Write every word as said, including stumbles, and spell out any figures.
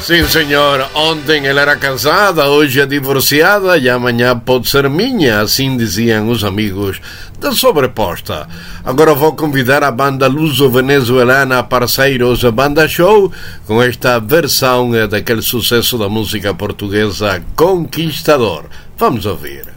Sim, senhor. Ontem ela era casada, hoje é divorciada e amanhã pode ser minha, assim diziam os amigos da Sobreposta. Agora vou convidar a banda luso-venezuelana Parceiros Banda Show com esta versão daquele sucesso da música portuguesa Conquistador. Vamos ouvir.